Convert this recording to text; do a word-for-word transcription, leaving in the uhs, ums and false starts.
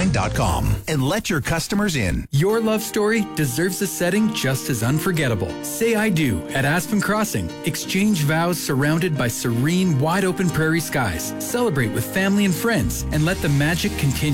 nine dot com and let your customers in. Your love story deserves a setting just as unforgettable. Say I do at Aspen Crossing. Exchange vows surrounded by serene, wide-open prairie skies. Celebrate with family and friends and let the magic continue.